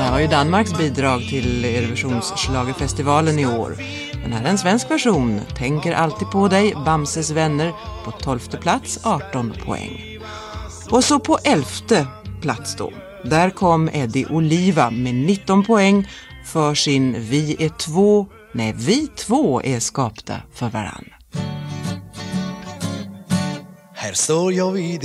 här var ju Danmarks bidrag till Eurovisionsschlagerfestivalen i år. Men här är en svensk version. Tänker alltid på dig, Bamses vänner, på 12:e plats, 18 poäng. Och så på 11:e plats då. Där kom Eddie Oliva med 19 poäng för sin Vi två är skapta för varann. Här står jag vid